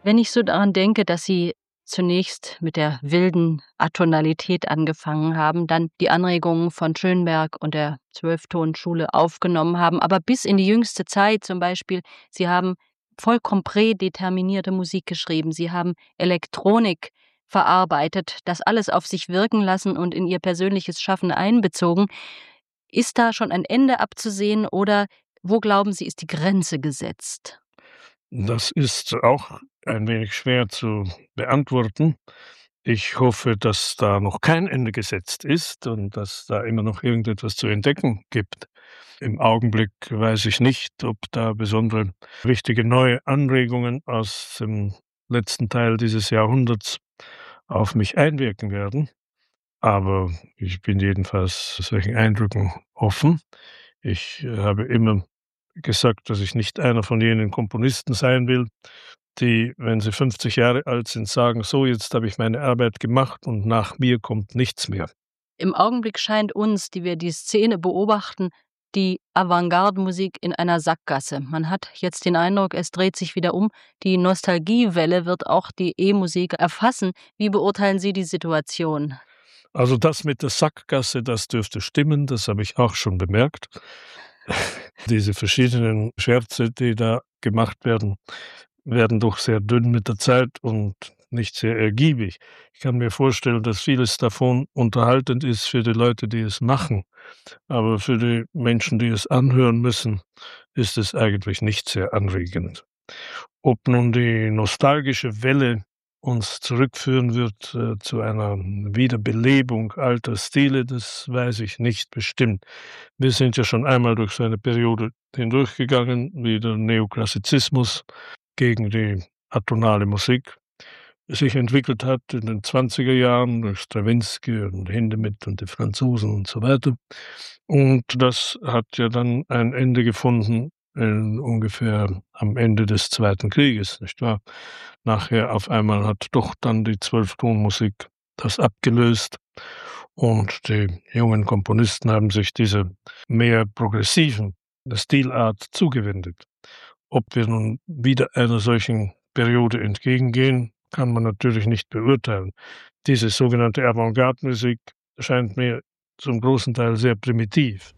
Wenn ich so daran denke, dass Sie zunächst mit der wilden Atonalität angefangen haben, dann die Anregungen von Schönberg und der Zwölftonschule aufgenommen haben, aber bis in die jüngste Zeit zum Beispiel, Sie haben vollkommen prädeterminierte Musik geschrieben, Sie haben Elektronik verarbeitet, das alles auf sich wirken lassen und in Ihr persönliches Schaffen einbezogen. Ist da schon ein Ende abzusehen oder wo glauben Sie, ist die Grenze gesetzt? Das ist auch ein wenig schwer zu beantworten. Ich hoffe, dass da noch kein Ende gesetzt ist und dass da immer noch irgendetwas zu entdecken gibt. Im Augenblick weiß ich nicht, ob da besondere wichtige neue Anregungen aus dem letzten Teil dieses Jahrhunderts auf mich einwirken werden, aber ich bin jedenfalls solchen Eindrücken offen. Ich habe immer gesagt, dass ich nicht einer von jenen Komponisten sein will, die, wenn sie 50 Jahre alt sind, sagen: „So, jetzt habe ich meine Arbeit gemacht und nach mir kommt nichts mehr." Im Augenblick scheint uns, die wir die Szene beobachten, die Avantgarde-Musik in einer Sackgasse. Man hat jetzt den Eindruck, es dreht sich wieder um. Die Nostalgiewelle wird auch die E-Musik erfassen. Wie beurteilen Sie die Situation? Also, das mit der Sackgasse, das dürfte stimmen, das habe ich auch schon bemerkt. Diese verschiedenen Scherze, die da gemacht werden, werden doch sehr dünn mit der Zeit und nicht sehr ergiebig. Ich kann mir vorstellen, dass vieles davon unterhaltend ist für die Leute, die es machen, aber für die Menschen, die es anhören müssen, ist es eigentlich nicht sehr anregend. Ob nun die nostalgische Welle uns zurückführen wird, zu einer Wiederbelebung alter Stile, das weiß ich nicht bestimmt. Wir sind ja schon einmal durch so eine Periode hindurchgegangen, wie der Neoklassizismus gegen die atonale Musik sich entwickelt hat in den 20er Jahren durch Strawinsky und Hindemith und die Franzosen und so weiter. Und das hat ja dann ein Ende gefunden, ungefähr am Ende des Zweiten Krieges, nicht wahr? Nachher auf einmal hat doch dann die Zwölftonmusik das abgelöst und die jungen Komponisten haben sich dieser mehr progressiven Stilart zugewendet. Ob wir nun wieder einer solchen Periode entgegengehen, kann man natürlich nicht beurteilen. Diese sogenannte Avantgarde-Musik scheint mir zum großen Teil sehr primitiv.